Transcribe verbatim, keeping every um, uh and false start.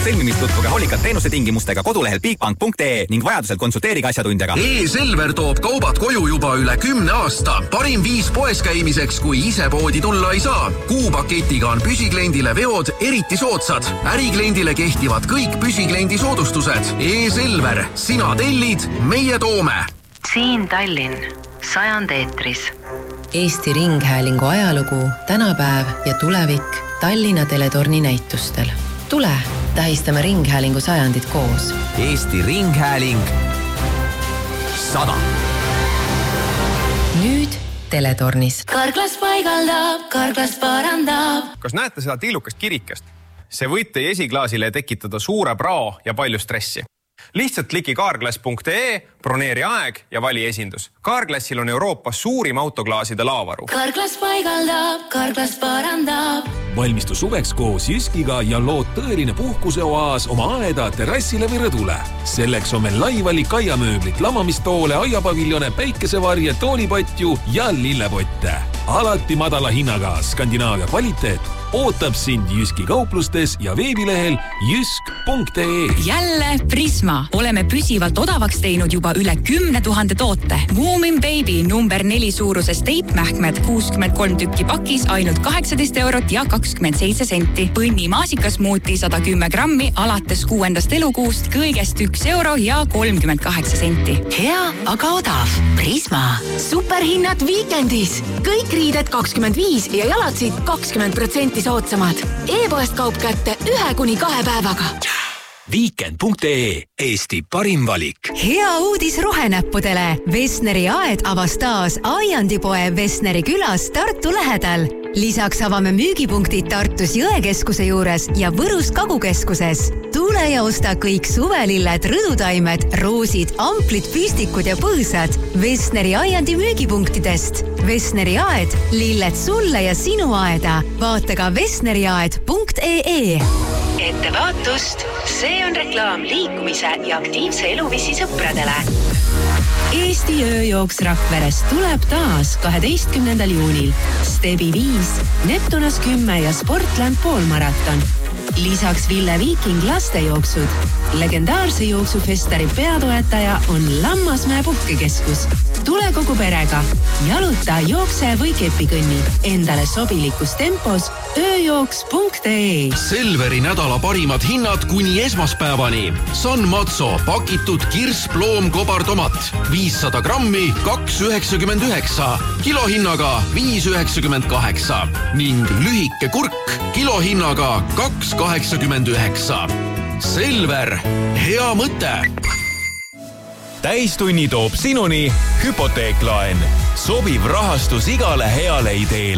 sõlmimist tutvuge Holikat teenuse tingimustega kodulehel bigbank punkt ee ning vajadusel konsulteerige asjatundjaga. E-Selver toob kaubad koju juba üle kümne aasta. Parim viis poes käimiseks, kui ise poodi tulla ei saa. Kuupaketiga on püsikliendile veod eriti soodsad. Ärikliendile kehtivad kõik püsikliendi soodustused. E-Selver, sina tellid, meie toome. Siin Tallinn, sajand eetris. Eesti Ringhäälingu ajalugu, tänapäev ja tulevik Tallinna teletorni näitustel. Tule, tähistame Ringhäälingu sajandit koos. Eesti Ringhääling sada. Nüüd teletornis. Karklas paigaldab, Karklas parandab. Kas näete seda tiilukast kirikest? See võite esiklaasile tekitada suure prao ja palju stressi. Lihtsalt kliki kaarglass punkt ee, broneeri aeg ja vali esindus. Kaarglassil on Euroopas suurim autoklaaside laavaru. Karklas paigaldab, Karklas parandab. Valmistu suveks koos Jyskiga ja lood tõeline puhkuseoaas oma aeda, terrassile või rõdule. Selleks on meil laivalik aiamööblit, lamamistoole, aiapaviljone, päikesevarje, toolipatju ja lillepotte. Alati madala hinnaga Skandinaavia kvaliteet ootab sind Jyski kauplustes ja veebilehel jysk punkt ee. Jälle Prisma. Oleme püsivalt odavaks teinud juba üle kümne tuhande toote. Moomin Baby number neli suuruses teipmähkmed kuuskümmend kolm tükki pakis ainult kaheksateist eurot ja kakskümmend seitse senti. Põnni maasikasmuuti sada kümme grammi alates kuuendast elukuust kõigest üks euro ja kolmkümmend kaheksa senti. Hea, aga odav. Prisma. Superhinnad viikendis. Kõik riided kakskümmend viis ja jalatsid kakskümmend protsenti soodsamad. E-poest kaup kätte ühe kuni kahe päevaga. Weekend punkt ee. Eesti parim valik. Hea uudis rohenäppudele. Vesneri aed avas taas Aiandipoe Vesneri külas Tartu lähedal. Lisaks avame müügipunktid Tartus Jõekeskuse juures ja Võrus Kagukeskuses. Tule ja osta kõik suvelilled, rõdutaimed, roosid, amplid, püstikud ja põõsad. Vesneri Aiandi müügipunktidest. Vesneri aed, lilled sulle ja sinu aeda. Vaata ka vesneriaed punkt ee. Ettevaatust, see on reklaam liikumise ja aktiivse eluviisi sõpradele. Eesti ööjooks Rakveres tuleb taas kaheteistkümnendal juunil. Stebi viis, Neptunas kümme ja Sportland poolmaraton. Lisaks Ville Viiking lastejooksud. Legendaarse jooksufestari peatoetaja on Lammasmäe puhkekeskus. Tule kogu perega. Jaluta, jookse või kepikõnni. Endale sobilikus tempos ööjooks punkt ee. Selveri nädala parimad hinnad kuni esmaspäevani. San Mazzo pakitud kirsploom kobartomat. viissada grammi, kaks üheksakümmend üheksa. Kilohinnaga viis üheksakümmend kaheksa. Ning lühike kurk kilohinnaga kaks kaheksakümmend üheksa. Selver, hea mõte! Täistunni toob sinuni hüpoteeklaen. Sobiv rahastus igale heale ideele.